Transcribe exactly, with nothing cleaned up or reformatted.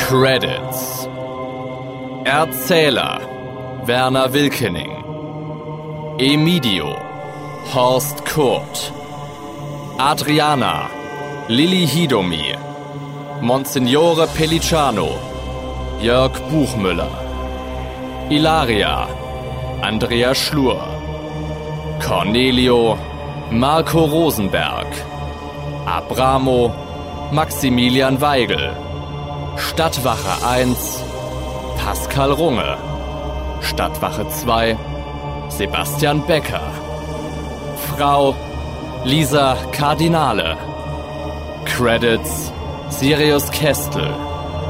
Credits: Erzähler Werner Wilkening, Emidio Horst Kurt, Adriana Lilly Hidomi, Monsignore Pellicciano Jörg Buchmüller, Ilaria Andrea Schlur, Cornelio Marco Rosenberg, Abramo Maximilian Weigel, Stadtwache eins Pascal Runge, Stadtwache zwei Sebastian Becker, Frau Lisa Kardinale, Credits Sirius Kestel.